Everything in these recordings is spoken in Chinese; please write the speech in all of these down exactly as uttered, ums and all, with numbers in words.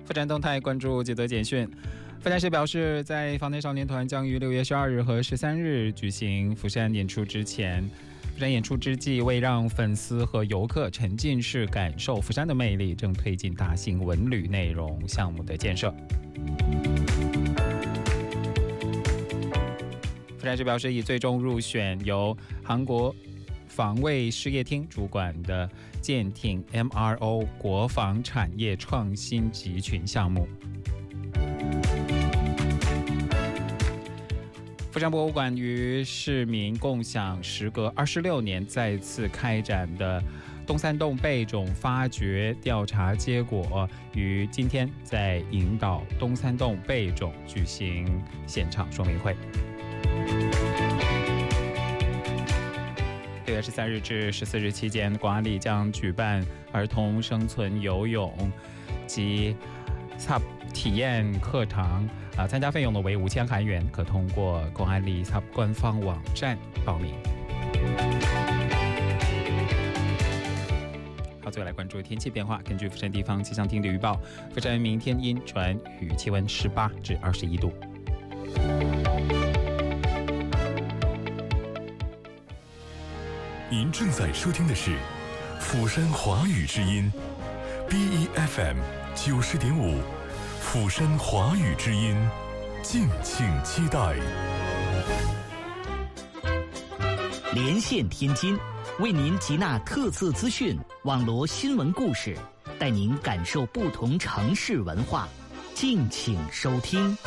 富山动态关注几则简讯。富山市表示，在防弹少年团将于六月十二日和十三日举行釜山演出之前，釜山演出之际，为让粉丝和游客沉浸式感受釜山的魅力，正推进大型文旅内容项目的建设。富山市表示，已最终入选由韩国防卫事业厅主管的舰艇 M R O 国防产业创新集群项目。富山博物馆与市民共享时隔二十六年再次开展的东三洞贝种发掘调查结果，于今天在引导东三洞贝种举行现场说明会。六月十三日至十四日期间，广安里将举办儿童生存游泳及 S U P 体验课堂，啊，参加费用呢为五千韩元，可通过广安里 S U P 官方网站报名。好，最后来关注天气变化。根据釜山地方气象厅的预报，釜山明天阴转雨，气温十八至二十一度。 您正在收听的是釜山华语之音 B E F M 九十点五，釜山华语之音，敬请期待。 连线天津，为您集纳特色资讯，网罗新闻故事，带您感受不同城市文化。敬请收听。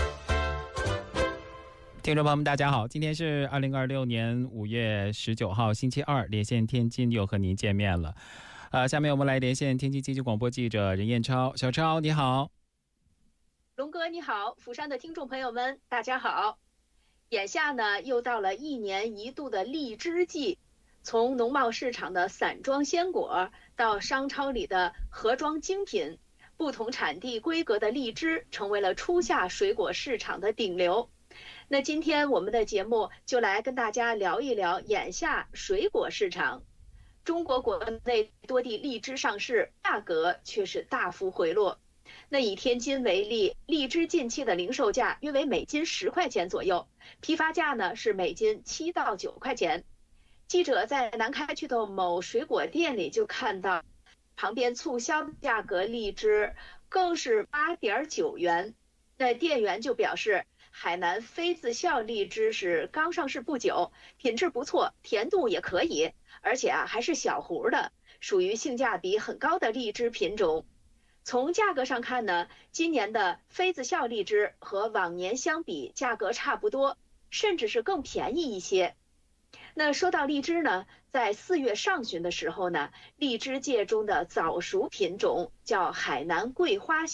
听众朋友们，大家好，今天是二零二六年五月十九号，星期二，连线天津又和您见面了。呃，下面我们来连线天津经济广播记者任彦超，小超你好。 龙哥你好，釜山的听众朋友们大家好。眼下呢，又到了一年一度的荔枝季，从农贸市场的散装鲜果到商超里的盒装精品，不同产地规格的荔枝成为了初夏水果市场的顶流。那今天我们的节目就来跟大家聊一聊眼下水果市场。中国国内多地荔枝上市，价格却是大幅回落。那以天津为例，荔枝近期的零售价约为每斤十块钱左右，批发价呢是每斤七到九块钱。记者在南开区的某水果店里就看到，旁边促销的价格荔枝更是八点九元。那店员就表示，海南妃子笑荔枝是刚上市不久，品质不错，甜度也可以，而且啊还是小核的，属于性价比很高的荔枝品种。从价格上看呢，今年的妃子笑荔枝和往年相比价格差不多，甚至是更便宜一些。那说到荔枝呢，在四月上旬的时候呢，荔枝界中的早熟品种叫海南桂花